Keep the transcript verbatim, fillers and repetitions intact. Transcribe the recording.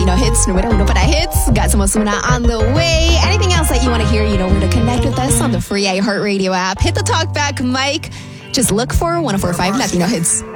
Latino hits, número uno para hits. Got some Ozuna on the way. Anything else that you want to hear, you know where to connect with us on the free iHeartRadio app. Hit the talkback mic. Just look for one oh four point five Latino hits.